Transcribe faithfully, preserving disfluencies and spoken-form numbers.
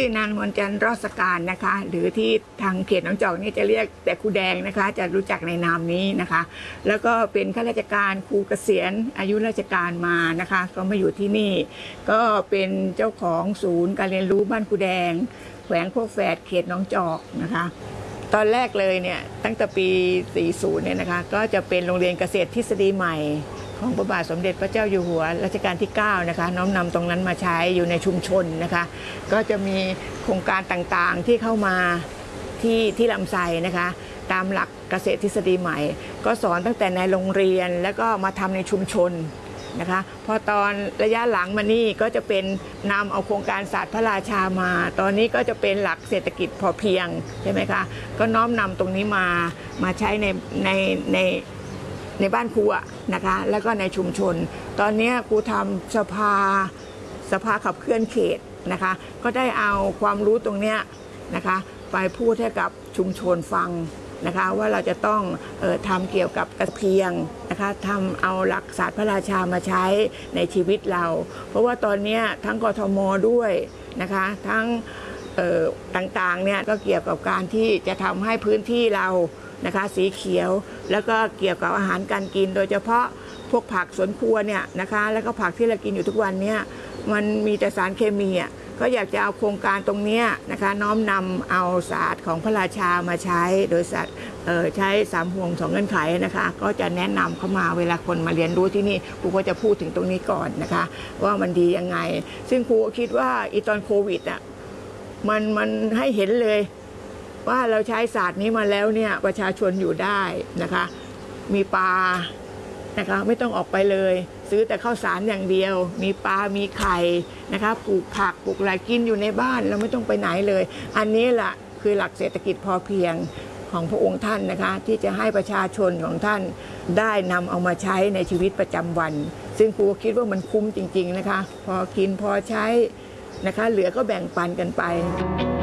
นางนวลจันทร์รอดสการนะคะหรือที่ทางเขตหนองจอกนี่จะเรียกแต่ครูแดงนะคะจะรู้จักในนามนี้นะคะแล้วก็เป็นข้าราชการครูเกษียณอายุราชการมานะคะก็มาอยู่ที่นี่ก็เป็นเจ้าของศูนย์การเรียนรู้บ้านครูแดงแขวงโคกแฝดเขตหนองจอกนะคะตอนแรกเลยเนี่ยตั้งแต่ปีสี่สิบเนี่ยนะคะก็จะเป็นโรงเรียนเกษตรทฤษฎีใหม่ของพระบาทสมเด็จพระเจ้าอยู่หัวรัชกาลที่เก้านะคะน้อมนำตรงนั้นมาใช้อยู่ในชุมชนนะคะก็จะมีโครงการต่างๆที่เข้ามาที่ที่ลำไส้นะคะตามหลักเกษตรทฤษฎีใหม่ก็สอนตั้งแต่ในโรงเรียนแล้วก็มาทำในชุมชนนะคะพอตอนระยะหลังมานี่ก็จะเป็นนำเอาโครงการศาสตร์พระราชามาตอนนี้ก็จะเป็นหลักเศรษฐกิจพอเพียงใช่ไหมคะก็น้อมนำตรงนี้มามาใช้ในในในในบ้านครูนะคะแล้วก็ในชุมชนตอนนี้ครูทำสภาสภาขับเคลื่อนเขตนะคะก็ได้เอาความรู้ตรงนี้นะคะไปพูดให้กับชุมชนฟังนะคะว่าเราจะต้องเอ่อทำเกี่ยวกับกระเพียงนะคะทำเอาหลักศาสตร์พระราชามาใช้ในชีวิตเราเพราะว่าตอนนี้ทั้งกทมด้วยนะคะทั้งต่างๆเนี่ยก็เกี่ยวกับการที่จะทำให้พื้นที่เรานะคะสีเขียวแล้วก็เกี่ยวกับอาหารการกินโดยเฉพาะพวกผักสวนครัวเนี่ยนะคะแล้วก็ผักที่เรากินอยู่ทุกวันเนี่ยมันมีแต่สารเคมีอ่ะก็อยากจะเอาโครงการตรงนี้นะคะน้อมนำเอาศาสตร์ของพระราชามาใช้โดยสัตว์ใช้สามห่วงสองเงื่อนไขนะคะก็จะแนะนำเข้ามาเวลาคนมาเรียนรู้ที่นี่ครูก็จะพูดถึงตรงนี้ก่อนนะคะว่ามันดียังไงซึ่งครูคิดว่าอีตอนโควิดอ่ะมันมันให้เห็นเลยว่าเราใช้ศาสตร์นี้มาแล้วเนี่ยประชาชนอยู่ได้นะคะมีปลานะคะไม่ต้องออกไปเลยซื้อแต่ข้าวสารอย่างเดียวมีปลามีไข่นะคะปลูกผักปลูกอะไรกินอยู่ในบ้านเราไม่ต้องไปไหนเลยอันนี้แหละคือหลักเศรษฐกิจพอเพียงของพระองค์ท่านนะคะที่จะให้ประชาชนของท่านได้นำเอามาใช้ในชีวิตประจำวันซึ่งครูคิดว่ามันคุ้มจริงๆนะคะพอกินพอใช้นะคะเหลือก็แบ่งปันกันไป